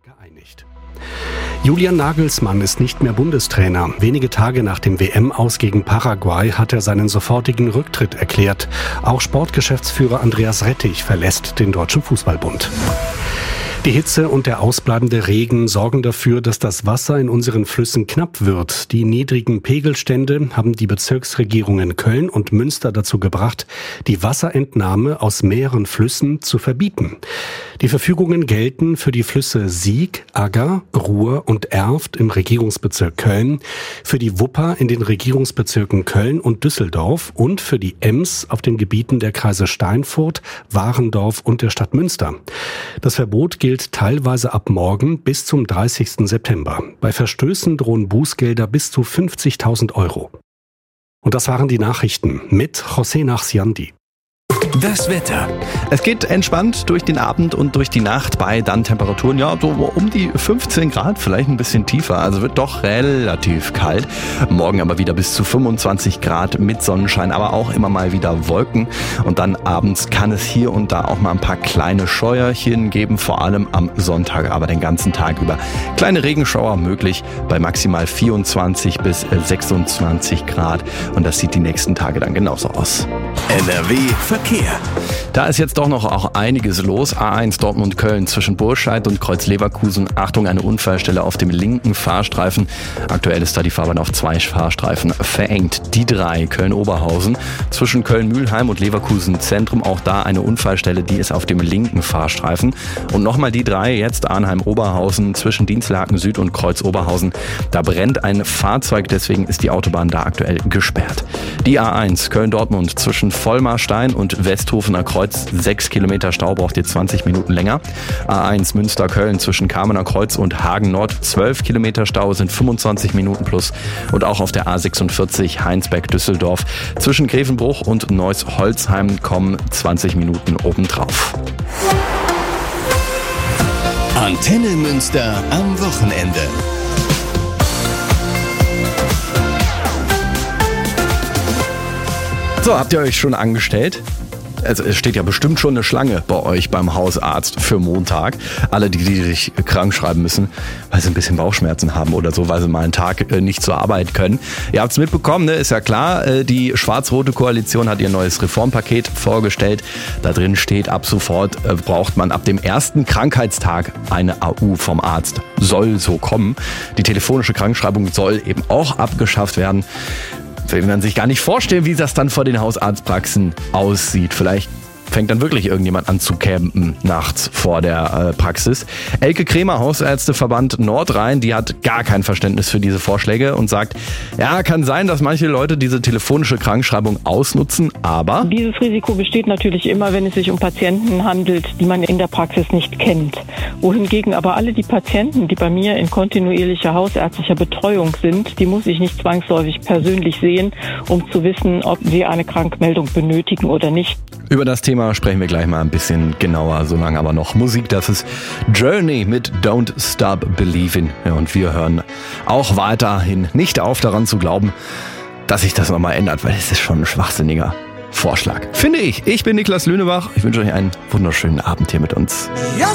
geeinigt. Julian Nagelsmann ist nicht mehr Bundestrainer. Wenige Tage nach dem WM-Aus gegen Paraguay hat er seinen sofortigen Rücktritt erklärt. Auch Sportgeschäftsführer Andreas Rettich verlässt den Deutschen Fußballbund. Die Hitze und der ausbleibende Regen sorgen dafür, dass das Wasser in unseren Flüssen knapp wird. Die niedrigen Pegelstände haben die Bezirksregierungen Köln und Münster dazu gebracht, die Wasserentnahme aus mehreren Flüssen zu verbieten. Die Verfügungen gelten für die Flüsse Sieg, Agger, Ruhr und Erft im Regierungsbezirk Köln, für die Wupper in den Regierungsbezirken Köln und Düsseldorf und für die Ems auf den Gebieten der Kreise Steinfurt, Warendorf und der Stadt Münster. Das Verbot gilt teilweise ab morgen bis zum 30. September. Bei Verstößen drohen Bußgelder bis zu 50.000 Euro. Und das waren die Nachrichten mit José Nachsiandi. Das Wetter. Es geht entspannt durch den Abend und durch die Nacht bei dann Temperaturen, so um die 15 Grad, vielleicht ein bisschen tiefer. Also wird doch relativ kalt. Morgen aber wieder bis zu 25 Grad mit Sonnenschein, aber auch immer mal wieder Wolken. Und dann abends kann es hier und da auch mal ein paar kleine Scheuerchen geben, vor allem am Sonntag, aber den ganzen Tag über. Kleine Regenschauer möglich bei maximal 24 bis 26 Grad. Und das sieht die nächsten Tage dann genauso aus. NRW Verkehr. Da ist jetzt doch noch auch einiges los. A1 Dortmund-Köln zwischen Burscheid und Kreuz-Leverkusen. Achtung, eine Unfallstelle auf dem linken Fahrstreifen. Aktuell ist da die Fahrbahn auf 2 Fahrstreifen verengt. Die 3 Köln-Oberhausen zwischen Köln-Mühlheim und Leverkusen-Zentrum. Auch da eine Unfallstelle, die ist auf dem linken Fahrstreifen. Und nochmal die 3, jetzt Arnheim-Oberhausen zwischen Dienstlaken Süd und Kreuz-Oberhausen. Da brennt ein Fahrzeug, deswegen ist die Autobahn da aktuell gesperrt. Die A1 Köln-Dortmund zwischen Vollmarstein und Westhofener Kreuz, 6 Kilometer Stau, braucht ihr 20 Minuten länger. A1 Münster-Köln zwischen Kamener Kreuz und Hagen Nord, 12 Kilometer Stau, sind 25 Minuten plus. Und auch auf der A46 Heinsberg-Düsseldorf zwischen Grevenbruch und Neuss-Holzheim kommen 20 Minuten obendrauf. Antenne Münster am Wochenende. So, habt ihr euch schon angestellt? Also es steht ja bestimmt schon eine Schlange bei euch beim Hausarzt für Montag. Alle, die sich krank schreiben müssen, weil sie ein bisschen Bauchschmerzen haben oder so, weil sie mal einen Tag nicht zur Arbeit können. Ihr habt es mitbekommen, ne? Ist ja klar, die schwarz-rote Koalition hat ihr neues Reformpaket vorgestellt. Da drin steht, ab sofort braucht man ab dem ersten Krankheitstag eine AU vom Arzt. Soll so kommen. Die telefonische Krankschreibung soll eben auch abgeschafft werden. Will man sich gar nicht vorstellen, wie das dann vor den Hausarztpraxen aussieht. Vielleicht fängt dann wirklich irgendjemand an zu campen nachts vor der Praxis. Elke Kremer, Hausärzteverband Nordrhein, die hat gar kein Verständnis für diese Vorschläge und sagt, ja, kann sein, dass manche Leute diese telefonische Krankschreibung ausnutzen, aber... Dieses Risiko besteht natürlich immer, wenn es sich um Patienten handelt, die man in der Praxis nicht kennt. Wohingegen aber alle die Patienten, die bei mir in kontinuierlicher hausärztlicher Betreuung sind, die muss ich nicht zwangsläufig persönlich sehen, um zu wissen, ob sie eine Krankmeldung benötigen oder nicht. Über das Thema sprechen wir gleich mal ein bisschen genauer, solange aber noch Musik. Das ist Journey mit Don't Stop Believing. Ja, und wir hören auch weiterhin nicht auf, daran zu glauben, dass sich das nochmal ändert, weil es ist schon ein schwachsinniger Vorschlag. Finde ich. Ich bin Niklas Lünebach. Ich wünsche euch einen wunderschönen Abend hier mit uns. Yes,